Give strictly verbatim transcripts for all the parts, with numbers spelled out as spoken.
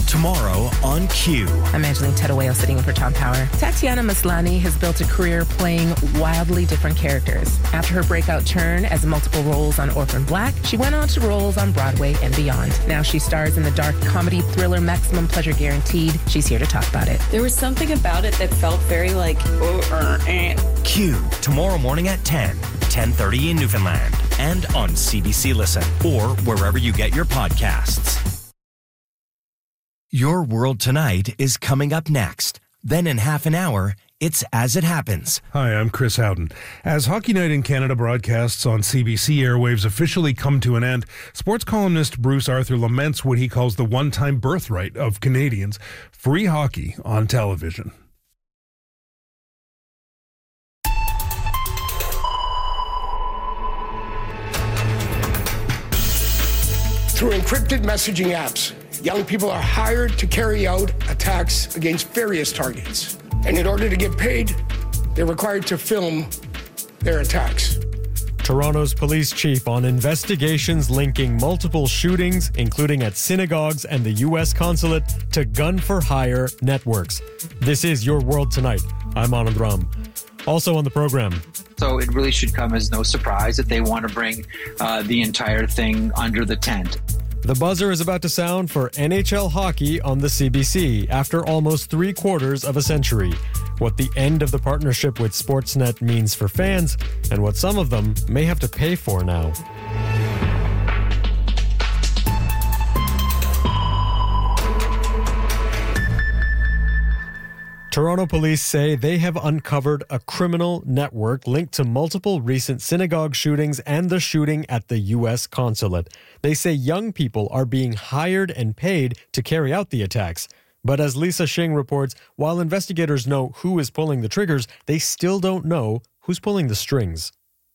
Tomorrow on Q. I'm Angeline Tettawale sitting in for Tom Power. Tatiana Maslany has built a career playing wildly different characters. After her breakout turn as multiple roles on Orphan Black, she went on to roles on Broadway and beyond. Now she stars in the dark comedy thriller Maximum Pleasure Guaranteed. She's here to talk about it. There was something about it that felt very like, oh, uh, eh. Q, tomorrow morning at ten, ten thirty in Newfoundland, and on C B C Listen, or wherever you get your podcasts. Your World Tonight is coming up next. Then in half an hour, it's As It Happens. Hi, I'm Chris Howden. As Hockey Night in Canada broadcasts on C B C airwaves officially come to an end, sports columnist Bruce Arthur laments what he calls the one-time birthright of Canadians, free hockey on television. Through encrypted messaging apps, young people are hired to carry out attacks against various targets. And in order to get paid, they're required to film their attacks. Toronto's police chief on investigations linking multiple shootings, including at synagogues and the U S consulate, to gun-for-hire networks. This is Your World Tonight. I'm Anand Ram. Also on the program. So it really should come as no surprise that they want to bring uh, the entire thing under the tent. The buzzer is about to sound for N H L hockey on the C B C after almost three quarters of a century. What the end of the partnership with Sportsnet means for fans, and what some of them may have to pay for now. Toronto police say they have uncovered a criminal network linked to multiple recent synagogue shootings and the shooting at the U S consulate. They say young people are being hired and paid to carry out the attacks. But as Lisa Shing reports, while investigators know who is pulling the triggers, they still don't know who's pulling the strings.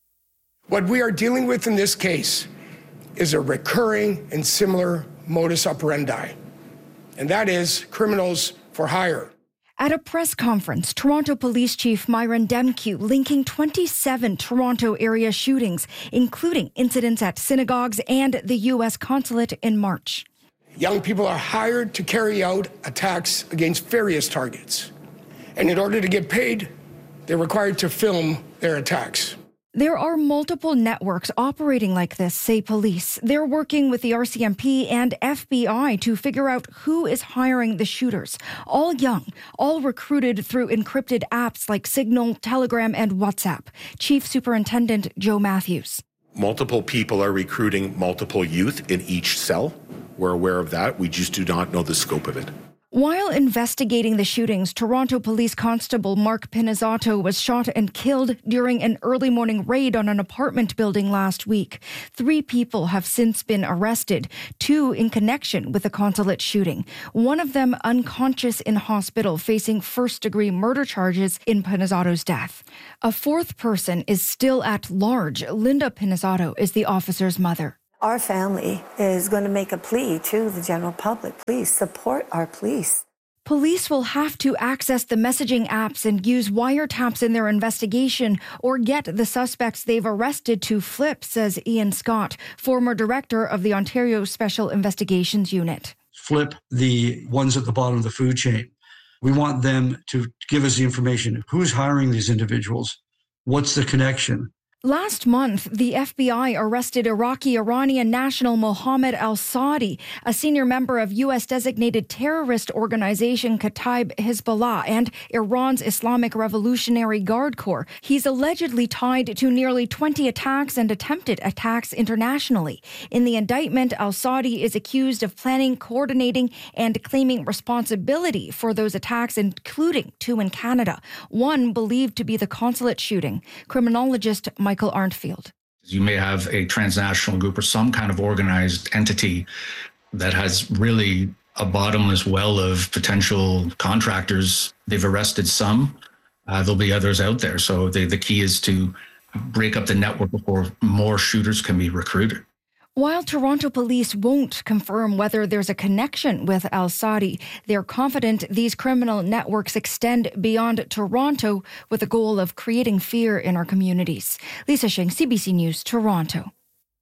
What we are dealing with in this case is a recurring and similar modus operandi, and that is criminals for hire. At a press conference, Toronto Police Chief Myron Demkiw linking twenty-seven Toronto area shootings, including incidents at synagogues and the U S consulate in March. Young people are hired to carry out attacks against various targets. And in order to get paid, they're required to film their attacks. There are multiple networks operating like this, say police. They're working with the R C M P and F B I to figure out who is hiring the shooters. All young, all recruited through encrypted apps like Signal, Telegram, and WhatsApp. Chief Superintendent Joe Matthews. Multiple people are recruiting multiple youth in each cell. We're aware of that. We just do not know the scope of it. While investigating the shootings, Toronto Police Constable Mark Pinizzato was shot and killed during an early morning raid on an apartment building last week. Three people have since been arrested, two in connection with the consulate shooting. One of them unconscious in hospital, facing first-degree murder charges in Pinizzato's death. A fourth person is still at large. Linda Pinizzato is the officer's mother. Our family is going to make a plea to the general public. Please support our police. Police will have to access the messaging apps and use wiretaps in their investigation or get the suspects they've arrested to flip, says Ian Scott, former director of the Ontario Special Investigations Unit. Flip the ones at the bottom of the food chain. We want them to give us the information. Who's hiring these individuals? What's the connection? Last month, the F B I arrested Iraqi-Iranian national Mohammed al-Saudi, a senior member of U S-designated terrorist organization Kataib Hezbollah and Iran's Islamic Revolutionary Guard Corps. He's allegedly tied to nearly twenty attacks and attempted attacks internationally. In the indictment, al-Saudi is accused of planning, coordinating, and claiming responsibility for those attacks, including two in Canada, one believed to be the consulate shooting. Criminologist Michael Michael Arntfield. You may have a transnational group or some kind of organized entity that has really a bottomless well of potential contractors. They've arrested some. Uh, there'll be others out there. So the, the key is to break up the network before more shooters can be recruited. While Toronto police won't confirm whether there's a connection with al-Saudi, they're confident these criminal networks extend beyond Toronto with the goal of creating fear in our communities. Lisa Shing, C B C News, Toronto.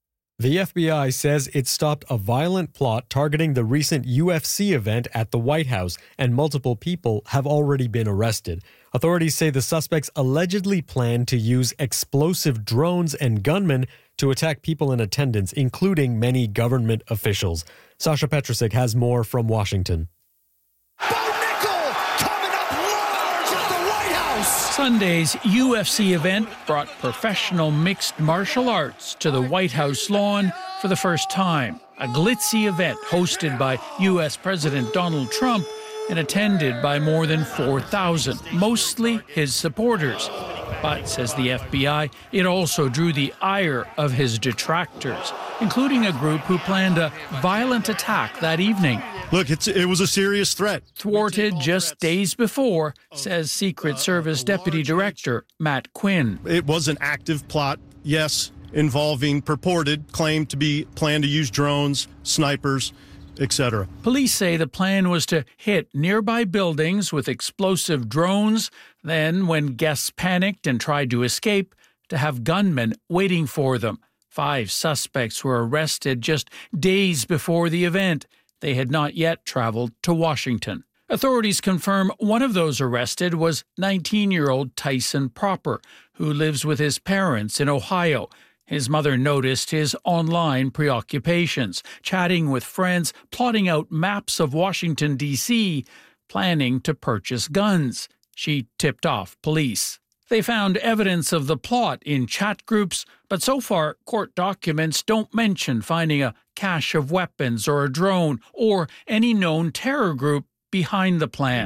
The F B I says it stopped a violent plot targeting the recent U F C event at the White House, and multiple people have already been arrested. Authorities say the suspects allegedly planned to use explosive drones and gunmen to attack people in attendance, including many government officials. Sasha Petrusik has more from Washington. Sunday's U F C event brought professional mixed martial arts to the White House lawn for the first time. A glitzy event hosted by U S President Donald Trump and attended by more than four thousand, mostly his supporters. But, says the F B I, it also drew the ire of his detractors, including a group who planned a violent attack that evening. Look, it's, it was a serious threat. Thwarted just days before, says Secret Service Deputy Director Matt Quinn. It was an active plot, yes, involving purported claim to be planned to use drones, snipers, et cetera. Police say the plan was to hit nearby buildings with explosive drones, then, when guests panicked and tried to escape, to have gunmen waiting for them. Five suspects were arrested just days before the event. They had not yet traveled to Washington. Authorities confirm one of those arrested was nineteen-year-old Tyson Proper, who lives with his parents in Ohio. His mother noticed his online preoccupations, chatting with friends, plotting out maps of Washington, D C, planning to purchase guns. She tipped off police. They found evidence of the plot in chat groups, but so far, court documents don't mention finding a cache of weapons or a drone or any known terror group behind the plan.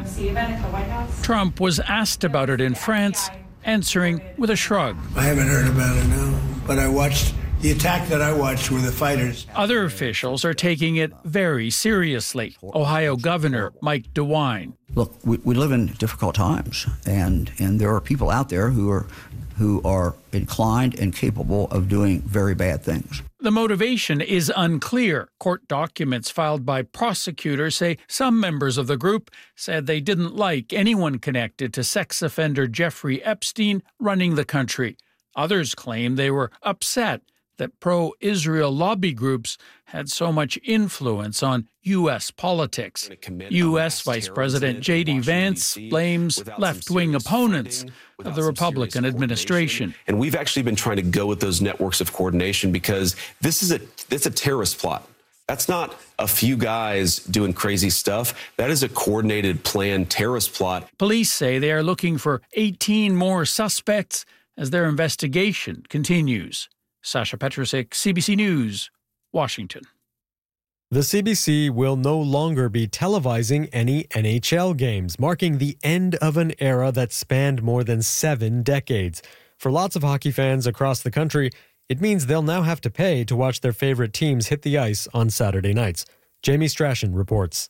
Trump was asked about it in France, answering with a shrug. I haven't heard about it, no, but I watched. The attack that I watched were the fighters. Other officials are taking it very seriously. Ohio Governor Mike DeWine. Look, we, we live in difficult times, and, and there are people out there who are who are inclined and capable of doing very bad things. The motivation is unclear. Court documents filed by prosecutors say some members of the group said they didn't like anyone connected to sex offender Jeffrey Epstein running the country. Others claim they were upset that pro-Israel lobby groups had so much influence on U S politics. U S Vice President J D Vance blames left-wing opponents of the Republican administration. And we've actually been trying to go with those networks of coordination because this is a it's a terrorist plot. That's not a few guys doing crazy stuff. That is a coordinated, planned terrorist plot. Police say they are looking for eighteen more suspects as their investigation continues. Sasha Petrusik, C B C News, Washington. The C B C will no longer be televising any N H L games, marking the end of an era that spanned more than seven decades. For lots of hockey fans across the country, it means they'll now have to pay to watch their favorite teams hit the ice on Saturday nights. Jamie Strachan reports.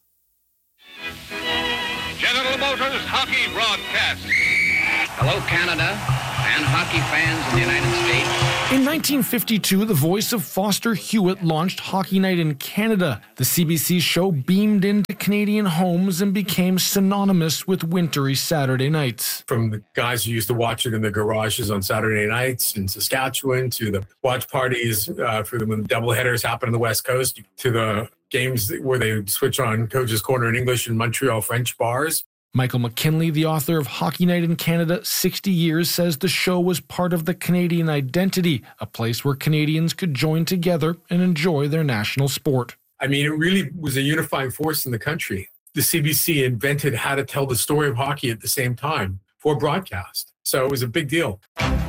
General Motors Hockey Broadcast. Hello, Canada and hockey fans in the United States. In nineteen fifty-two, the voice of Foster Hewitt launched Hockey Night in Canada. The C B C show beamed into Canadian homes and became synonymous with wintry Saturday nights. From the guys who used to watch it in the garages on Saturday nights in Saskatchewan, to the watch parties uh, for the when doubleheaders happen on the West Coast, to the games where they switch on Coach's Corner in English in Montreal French bars. Michael McKinley, the author of Hockey Night in Canada, sixty years, says the show was part of the Canadian identity, a place where Canadians could join together and enjoy their national sport. I mean, it really was a unifying force in the country. The C B C invented how to tell the story of hockey at the same time for broadcast. So it was a big deal.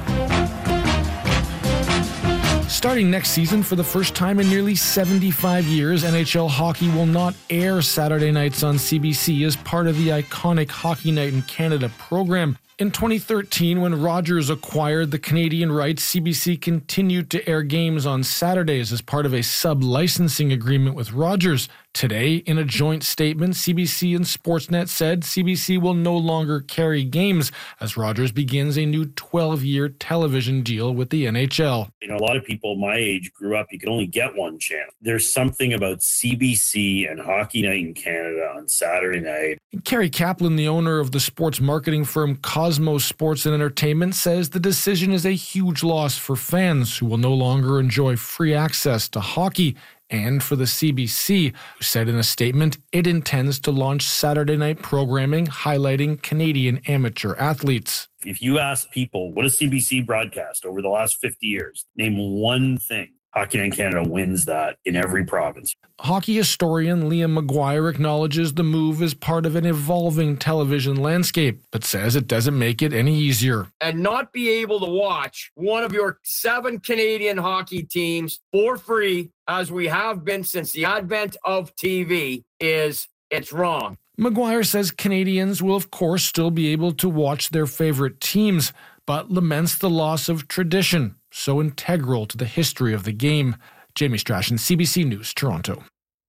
Starting next season, for the first time in nearly seventy-five years, N H L hockey will not air Saturday nights on C B C as part of the iconic Hockey Night in Canada program. In twenty thirteen, when Rogers acquired the Canadian rights, C B C continued to air games on Saturdays as part of a sub-licensing agreement with Rogers. Today, in a joint statement, C B C and Sportsnet said C B C will no longer carry games as Rogers begins a new twelve-year television deal with the N H L. You know, a lot of people my age grew up, you could only get one channel. There's something about C B C and Hockey Night in Canada on Saturday night. Kerry Kaplan, the owner of the sports marketing firm Cosmos Sports and Entertainment, says the decision is a huge loss for fans who will no longer enjoy free access to hockey, and for the C B C, who said in a statement it intends to launch Saturday night programming highlighting Canadian amateur athletes. If you ask people, what does C B C broadcast over the last fifty years? Name one thing. Hockey Night in Canada wins that in every province. Hockey historian Liam McGuire acknowledges the move is part of an evolving television landscape, but says it doesn't make it any easier. And not be able to watch one of your seven Canadian hockey teams for free, as we have been since the advent of T V, is it's wrong. McGuire says Canadians will of course still be able to watch their favorite teams, but laments the loss of tradition, so integral to the history of the game. Jamie Strachan, C B C News, Toronto.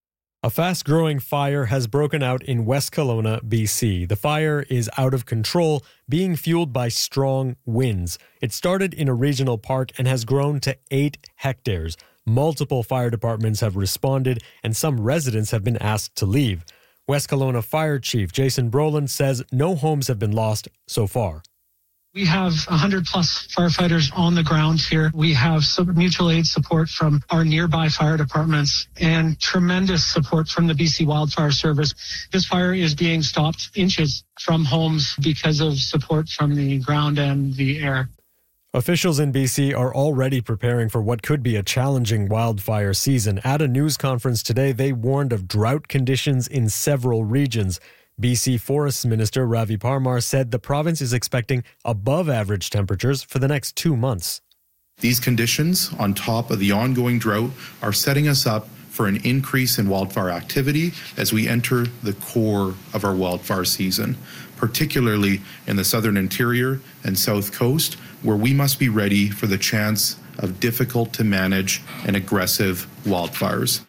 A fast-growing fire has broken out in West Kelowna, B C. The fire is out of control, being fueled by strong winds. It started in a regional park and has grown to eight hectares. Multiple fire departments have responded, and some residents have been asked to leave. West Kelowna Fire Chief Jason Brolin says no homes have been lost so far. We have one hundred plus firefighters on the ground here. We have some mutual aid support from our nearby fire departments and tremendous support from the B C Wildfire Service. This fire is being stopped inches from homes because of support from the ground and the air. Officials in B C are already preparing for what could be a challenging wildfire season. At a news conference today, they warned of drought conditions in several regions. B C Forests Minister Ravi Parmar said the province is expecting above-average temperatures for the next two months. These conditions, on top of the ongoing drought, are setting us up for an increase in wildfire activity as we enter the core of our wildfire season, particularly in the southern interior and south coast, where we must be ready for the chance of difficult-to-manage and aggressive wildfires.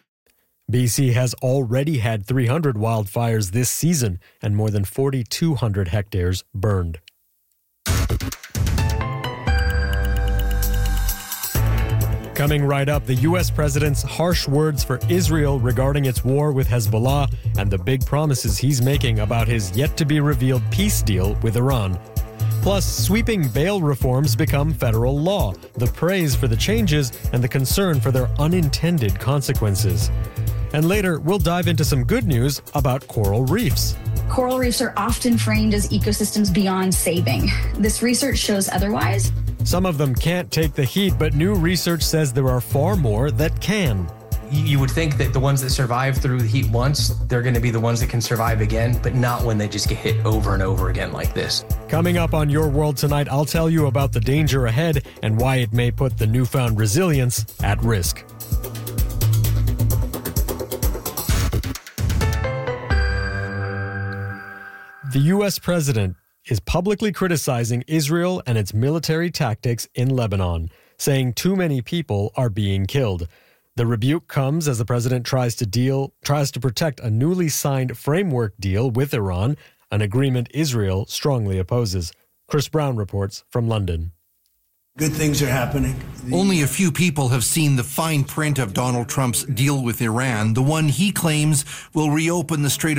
B C has already had three hundred wildfires this season and more than four thousand two hundred hectares burned. Coming right up, the U S president's harsh words for Israel regarding its war with Hezbollah and the big promises he's making about his yet-to-be-revealed peace deal with Iran. Plus, sweeping bail reforms become federal law, the praise for the changes and the concern for their unintended consequences. And later, we'll dive into some good news about coral reefs. Coral reefs are often framed as ecosystems beyond saving. This research shows otherwise. Some of them can't take the heat, but new research says there are far more that can. You would think that the ones that survive through the heat once, they're going to be the ones that can survive again, but not when they just get hit over and over again like this. Coming up on Your World Tonight, I'll tell you about the danger ahead and why it may put the newfound resilience at risk. The U S president is publicly criticizing Israel and its military tactics in Lebanon, saying too many people are being killed. The rebuke comes as the president tries to deal tries to protect a newly signed framework deal with Iran, an agreement Israel strongly opposes. Chris Brown reports from London. Good things are happening. Only a few people have seen the fine print of Donald Trump's deal with Iran, the one he claims will reopen the Strait of